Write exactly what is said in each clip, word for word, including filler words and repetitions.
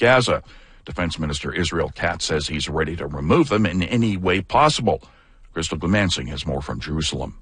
Gaza. Defense Minister Israel Katz says he's ready to remove them in any way possible. Crystal Gumansing has more from Jerusalem.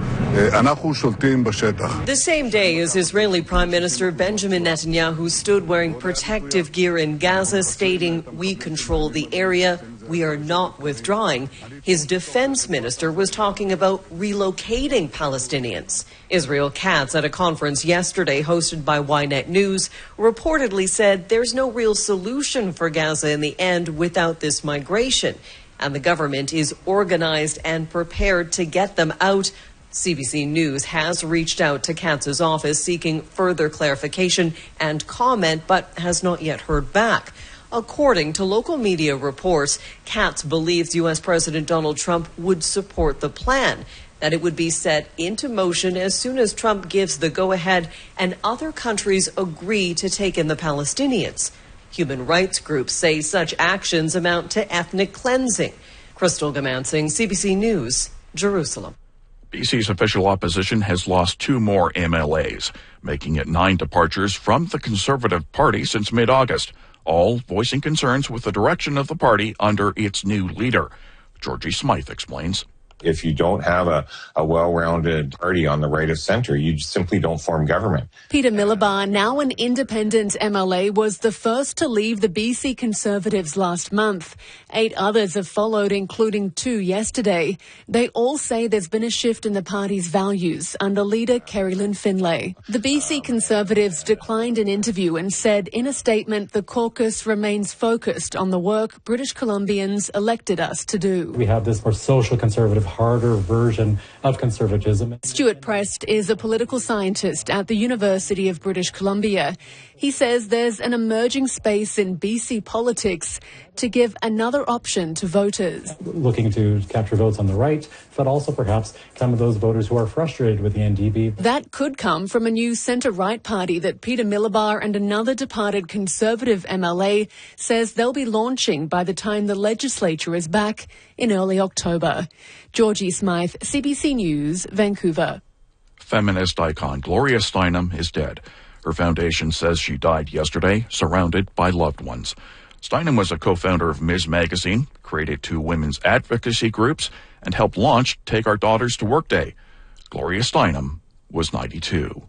The same day as Israeli Prime Minister Benjamin Netanyahu stood wearing protective gear in Gaza, stating, "We control the area, we are not withdrawing," his defense minister was talking about relocating Palestinians. Israel Katz, at a conference yesterday hosted by Ynet News, reportedly said there's no real solution for Gaza in the end without this migration, and the government is organized and prepared to get them out. C B C News has reached out to Katz's office seeking further clarification and comment, but has not yet heard back. According to local media reports, Katz believes U S President Donald Trump would support the plan, that it would be set into motion as soon as Trump gives the go-ahead and other countries agree to take in the Palestinians. Human rights groups say such actions amount to ethnic cleansing. Crystal Gumansing, C B C News, Jerusalem. B C's official opposition has lost two more M L As, making it nine departures from the Conservative Party since mid-August, all voicing concerns with the direction of the party under its new leader. Georgie Smythe explains. If you don't have a, a well-rounded party on the right of center, you simply don't form government. Peter Miliband, now an independent M L A, was the first to leave the B C Conservatives last month. Eight others have followed, including two yesterday. They all say there's been a shift in the party's values under leader Kerry-Lynne Finlay. The B C Conservatives declined an interview and said in a statement the caucus remains focused on the work British Columbians elected us to do. We have this more social conservative, harder version of conservatism. Stuart Prest is a political scientist at the University of British Columbia. He says there's an emerging space in B C politics to give another option to voters. Looking to capture votes on the right, but also perhaps some of those voters who are frustrated with the N D P. That could come from a new centre-right party that Peter Miliband and another departed Conservative M L A says they'll be launching by the time the legislature is back in early October. Georgie Smythe, C B C News, Vancouver. Feminist icon Gloria Steinem is dead. Her foundation says she died yesterday, surrounded by loved ones. Steinem was a co-founder of Ms. Magazine, created two women's advocacy groups, and helped launch Take Our Daughters to Work Day. Gloria Steinem was ninety-two.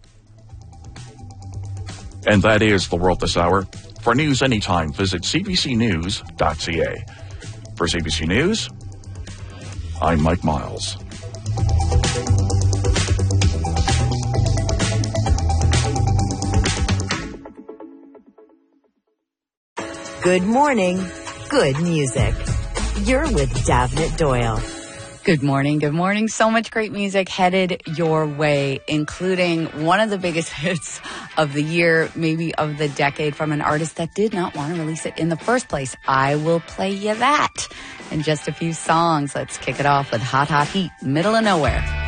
And that is the world this hour. For news anytime, visit c b c news dot c a. For C B C News, I'm Mike Miles. Good morning, good music. You're with Davenant Doyle. Good morning, good morning. So much great music headed your way, including one of the biggest hits of the year, maybe of the decade, from an artist that did not want to release it in the first place. I will play you that in just a few songs. Let's kick it off with Hot Hot Heat, Middle of Nowhere.